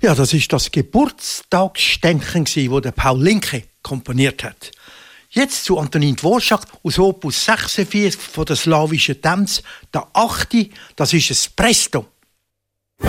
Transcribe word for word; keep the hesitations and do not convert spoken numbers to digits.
Ja, das ist das Geburtstagsstänken, das der Paul Linke komponiert hat. Jetzt zu Antonin Dvorak aus Opus sechsundvierzig von der slawischen Tänze. Der achte, das ist ein Presto.